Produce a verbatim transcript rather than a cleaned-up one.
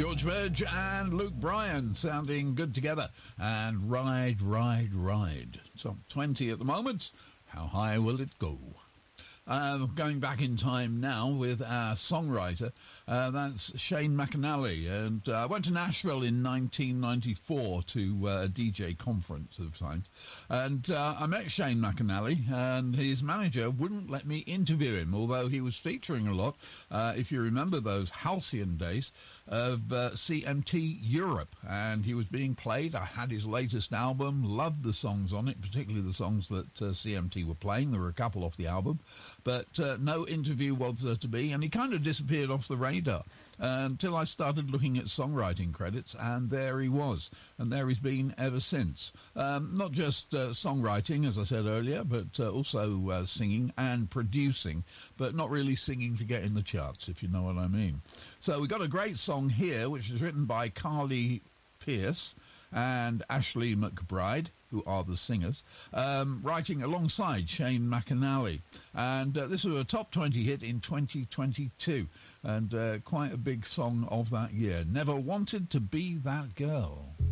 George Burge and Luke Bryan sounding good together. And Ride, Ride, Ride. Top twenty at the moment. How high will it go? Uh, going back in time now with our songwriter, uh, that's Shane McAnally, and I uh, went to Nashville in nineteen ninety-four to uh, a D J conference of times, and uh, I met Shane McAnally, and his manager wouldn't let me interview him, although he was featuring a lot, uh, if you remember those halcyon days of uh, C M T Europe, and he was being played. I had his latest album, loved the songs on it, particularly the songs that uh, C M T were playing. There were a couple off the album, but uh, no interview was there to be, and he kind of disappeared off the radar uh, until I started looking at songwriting credits, and there he was, and there he's been ever since. Um, not just uh, songwriting, as I said earlier, but uh, also uh, singing and producing, but not really singing to get in the charts, if you know what I mean. So we got a great song here, which is written by Carly Pearce and Ashley McBride, who are the singers, um, writing alongside Shane McAnally. And uh, this was a top twenty hit in twenty twenty-two, and uh, quite a big song of that year. Never Wanted to Be That Girl.